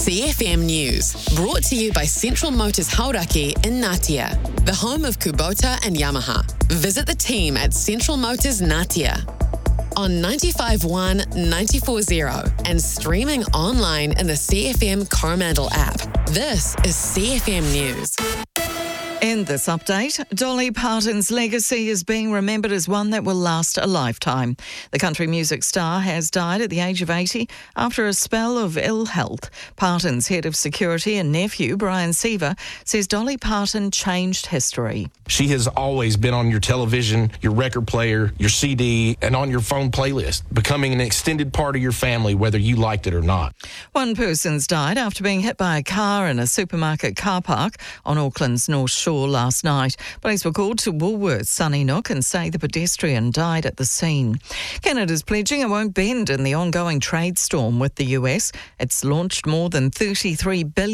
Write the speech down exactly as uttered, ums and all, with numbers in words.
C F M News, brought to you by Central Motors Hauraki in Ngatea, the home of Kubota and Yamaha. Visit the team at Central Motors Ngatea on ninety-five point one, ninety-four point zero and streaming online in the C F M Coromandel app. This is C F M News. In this update, Dolly Parton's legacy is being remembered as one that will last a lifetime. The country music star has died at the age of eighty after a spell of ill health. Parton's head of security and nephew, Brian Seaver, says Dolly Parton changed history. She has always been on your television, your record player, your C D, and on your phone playlist, becoming an extended part of your family, whether you liked it or not. One person's died after being hit by a car in a supermarket car park on Auckland's North Shore last night. Police were called to Woolworths Sunnyside and say the pedestrian died at the scene. Canada's pledging it won't bend in the ongoing trade storm with the U S. It's launched more than thirty-three billion dollars